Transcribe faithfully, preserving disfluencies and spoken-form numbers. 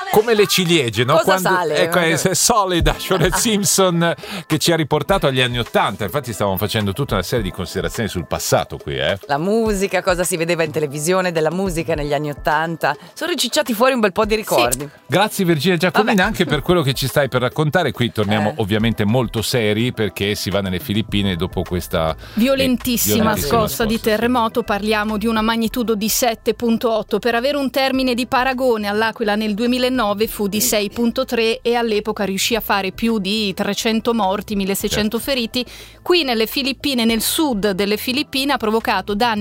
come le ciliegie, no? Cosa Quando, sale? ecco, è, è solida, Shirley Simpson, che ci ha riportato agli anni Ottanta. Infatti stavamo facendo tutta una serie di considerazioni sul passato qui, eh. La musica, cosa si vedeva in televisione della musica negli anni Ottanta. Sono ricicciati fuori un bel po' di ricordi. Sì. Grazie Virginia Giacomina. Vabbè. Anche per quello che ci stai per raccontare. Qui torniamo Eh. ovviamente molto seri, perché si va nelle Filippine dopo questa violentissima, eh, violentissima scossa di terremoto. Parliamo di una magnitudo di sette virgola otto. Per avere un termine di paragone, all'Aquila nel duemilanove fu di sei virgola tre e all'epoca riuscì a fare più di trecento morti, milleseicento certo. feriti. Qui nelle Filippine, nel sud delle Filippine, ha provocato danni